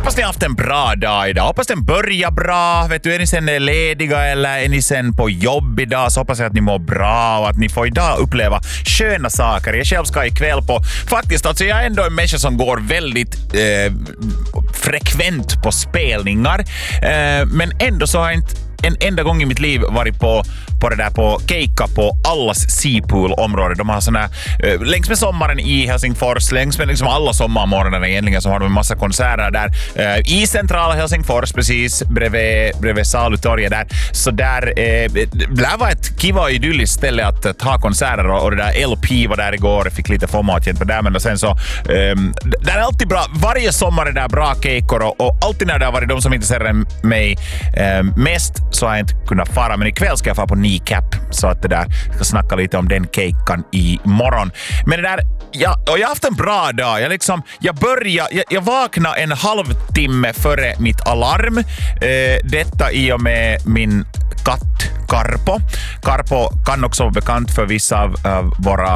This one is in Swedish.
Hoppas ni har haft en bra dag idag. Hoppas den börjar bra. Vet du, är ni sen lediga eller är ni sen på jobb idag, så hoppas jag att ni mår bra och att ni får idag uppleva sköna saker. Jag själv ska ikväll på... Faktiskt, alltså jag är ändå en människa som går väldigt frekvent på spelningar. Men ändå så har jag inte en enda gång i mitt liv varit på det där på Keikka på Allas Seapool-område. De har såna längs med sommaren i Helsingfors, längs med liksom alla sommarmorgonerna egentligen, så har de en massa konserter där i centrala Helsingfors, precis bredvid Salutorget där. Så där det var ett kiva och idylliskt ställe att ha konserter och det där LP var där igår, fick lite formatjent på där, men sen så det är alltid bra. Varje sommar är det bra keikkor och alltid när det har varit de som intresserar mig mest så har jag inte kunnat fara, men ikväll ska jag fara på Kneecap, så att det där ska snacka lite om den keikkan imorgon. Men det där, och jag har haft en bra dag. Jag vaknade en halvtimme före mitt alarm. Detta i och med min katt Karpo. Karpo kan också vara bekant för vissa av våra